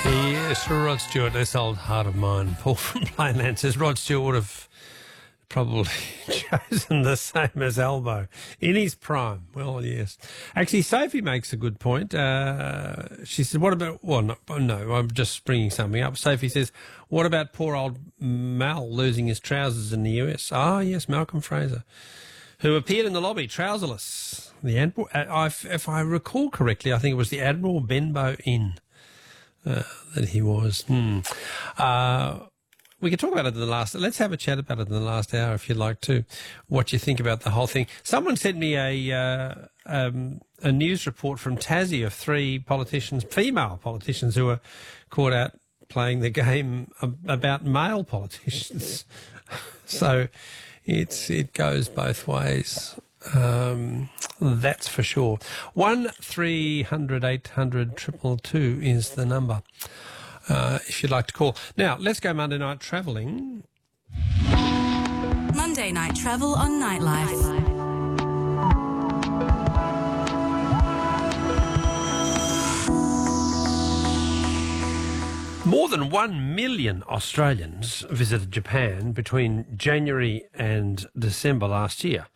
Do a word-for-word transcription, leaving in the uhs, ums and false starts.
Yes, Rod Stewart, this old heart of mine. Paul from Plainland says Rod Stewart would have probably chosen the same as Albo in his prime. Well, yes. Actually, Sophie makes a good point. Uh, she said, what about, well, no, no, I'm just bringing something up. Sophie says, what about poor old Mal losing his trousers in the U S? Ah, yes, Malcolm Fraser, who appeared in the lobby trouserless. The Admiral, uh, if I recall correctly, I think it was the Admiral Benbow Inn. Uh, that he was. Hmm. Uh, we could talk about it in the last... Let's have a chat about it in the last hour if you'd like to, what you think about the whole thing. Someone sent me a uh, um, a news report from Tassie of three politicians, female politicians, who were caught out playing the game about male politicians. So it's it goes both ways. Um, that's for sure. One three hundred eight hundred triple two is the number, uh, if you'd like to call. Now, let's go Monday night travelling. Monday night travel on Nightlife. More than one million Australians visited Japan between January and December last year.